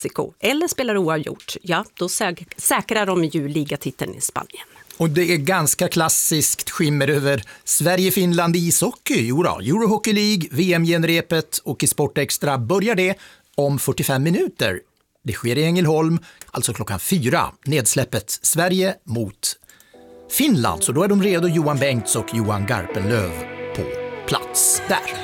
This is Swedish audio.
Mexiko eller spelar oavgjort, ja, då säkrar de ju ligatiteln i Spanien. Och det är ganska klassiskt skimmer över Sverige-Finland i ishockey. Jo då, Eurohockey League, VM-genrepet och i Sportextra börjar det om 45 minuter. Det sker i Ängelholm, alltså klockan 4. Nedsläppet Sverige mot Finland. Så då är de redo, Johan Bengts och Johan Garpenlöv på plats där.